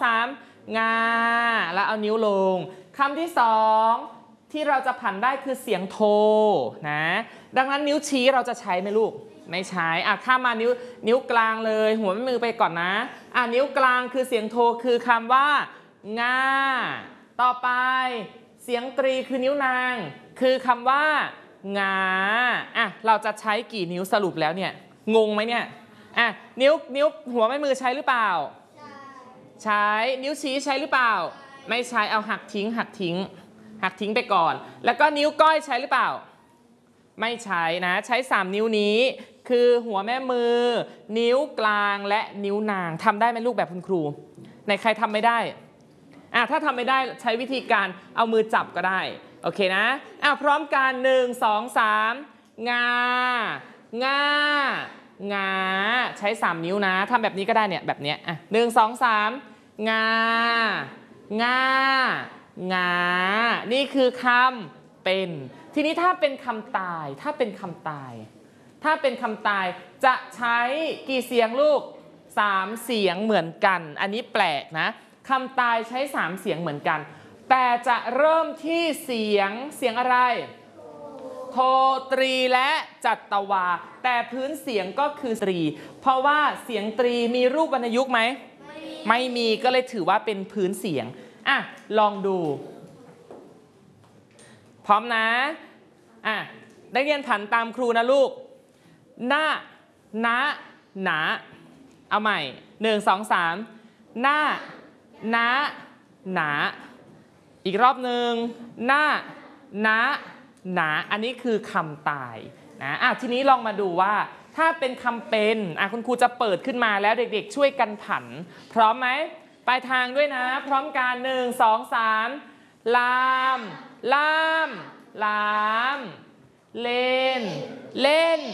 3งาแล้วเอานิ้วลงคำที่2ที่เราจะผันได้คือเสียงโทนะดังนั้นนิ้วชี้เราจะใช้ไหมลูกไม่ใช้ข้ามมานิ้วกลางเลยหัวแม่มือไปก่อนนะนิ้วกลางคือเสียงโทคือคำว่างาต่อไปเสียงตรีคือนิ้วนางคือคำว่างาเราจะใช้กี่นิ้วสรุปแล้วเนี่ยงงไหมเนี่ยนิ้วหัวแม่มือใช้หรือเปล่าใช้นิ้วชี้ใช้หรือเปล่าไม่ใช้เอาหักทิ้งไปก่อนแล้วก็นิ้วก้อยใช้หรือเปล่าไม่ใช้นะใช้3นิ้วนี้คือหัวแม่มือนิ้วกลางและนิ้วนางทำได้ไหมลูกแบบคุณครูในใครทำไม่ได้ถ้าทำไม่ได้ใช้วิธีการเอามือจับก็ได้โอเคนะพร้อมกัน1 2 3งาใช้3นิ้วนะทำแบบนี้ก็ได้เนี่ยแบบนี้1 2 3งานี่คือคำเป็นทีนี้ถ้าเป็นคำตายจะใช้กี่เสียงลูก3เสียงเหมือนกันอันนี้แปลกนะคำตายใช้3เสียงเหมือนกันแต่จะเริ่มที่เสียงอะไรโทตรีและจัตวาแต่พื้นเสียงก็คือตรีเพราะว่าเสียงตรีมีรูปวรรณยุกต์ไหมไม่มีก็เลยถือว่าเป็นพื้นเสียงลองดูพร้อมนะได้เรียนผันตามครูนะลูกหน้าหนาเอาใหม่1 2 3หน้าหนาอีกรอบหนึ่งหน้าหนาอันนี้คือคำตายนะทีนี้ลองมาดูว่าถ้าเป็นคำเป็นคุณครูจะเปิดขึ้นมาแล้วเด็กๆช่วยกันผันพร้อมไหมปลายทางด้วยนะพร้อมกัน1 2 3ลามเล่น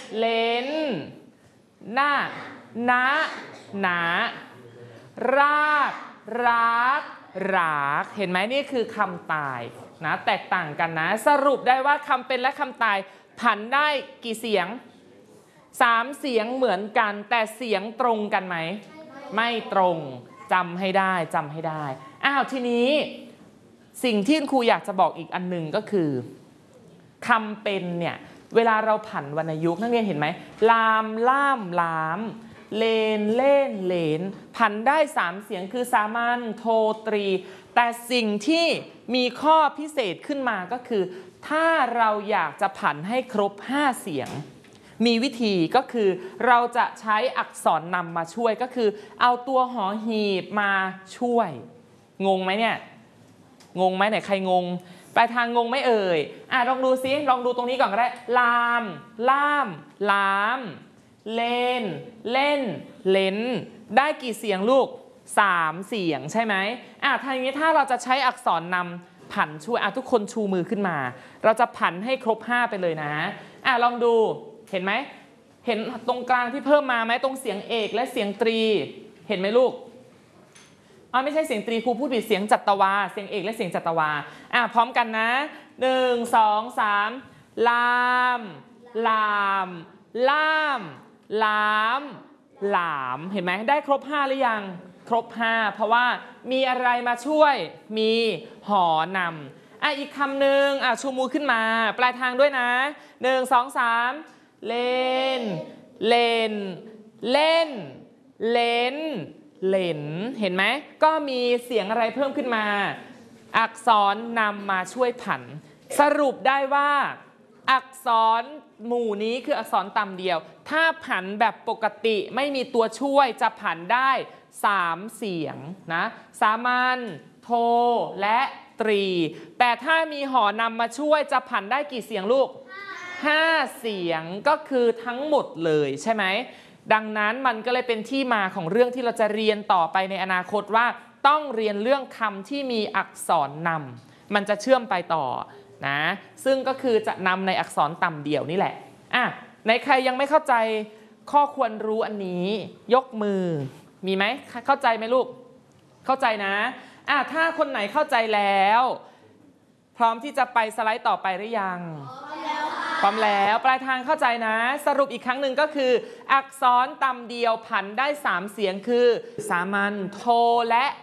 หน้าหนารากเห็นไหมนี่คือคำตายนะแตกต่างกันนะสรุปได้ว่าคำเป็นและคำตายผันได้กี่เสียง3เสียงเหมือนกันแต่เสียงตรงกันไหมไม่ตรงจำให้ได้ทีนี้สิ่งที่ครูอยากจะบอกอีกอันหนึ่งก็คือคำเป็นเนี่ยเวลาเราผันวรรณยุกต์นักเรียนเห็นไหมลามล่ามล้ามเลนเล่นเหลนผันได้3เสียงคือสามัญโทตรีแต่สิ่งที่มีข้อพิเศษขึ้นมาก็คือถ้าเราอยากจะผันให้ครบ5เสียงมีวิธีก็คือเราจะใช้อักษรนำมาช่วยก็คือเอาตัวหอหีบมาช่วยงงไหมเนี่ยงงไหมไหนใครงงปลายทางงงไม่เอ่ยลองดูซิลองดูตรงนี้ก่อนก็ได้ลามล่ามล้ามเล่นเล่นได้กี่เสียงลูก3เสียงใช่ไหมทางนี้ถ้าเราจะใช้อักษรนำผันช่วยทุกคนชูมือขึ้นมาเราจะผันให้ครบ5ไปเลยนะลองดูเห็นไหมเห็นตรงกลางที่เพิ่มมาไหมตรงเสียงเอกและเสียงตรีเห็นไหมลูกไม่ใช่เสียงตรีครูพูดผิดเสียงจัตวาเสียงเอกและเสียงจัตวาพร้อมกันนะ1 2 3ลามหลามเห็นไหมได้ครบ5หรือยังครบ5เพราะว่ามีอะไรมาช่วยมีหอนำอีกคำหนึ่งชูมือขึ้นมาปลายทางด้วยนะ1 2 3เล่นเห็นไหมก็มีเสียงอะไรเพิ่มขึ้นมาอักษรนำมาช่วยผันสรุปได้ว่าอักษรหมู่นี้คืออักษรต่ำเดียวถ้าผันแบบปกติไม่มีตัวช่วยจะผันได้3เสียงนะสามัญโทและตรีแต่ถ้ามีหอนำมาช่วยจะผันได้กี่เสียงลูก5เสียงก็คือทั้งหมดเลยใช่ไหมดังนั้นมันก็เลยเป็นที่มาของเรื่องที่เราจะเรียนต่อไปในอนาคตว่าต้องเรียนเรื่องคำที่มีอักษรนำมันจะเชื่อมไปต่อนะซึ่งก็คือจะนำในอักษรต่ำเดี่ยวนี่แหละในใครยังไม่เข้าใจข้อควรรู้อันนี้ยกมือมีไหมเข้าใจไหมลูกเข้าใจนะถ้าคนไหนเข้าใจแล้วพร้อมที่จะไปสไลด์ต่อไปหรือยังพร้อมแล้วปลายทางเข้าใจนะสรุปอีกครั้งหนึ่งก็คืออักษรต่ำเดียวผันได้3เสียงคือสามัญโทและ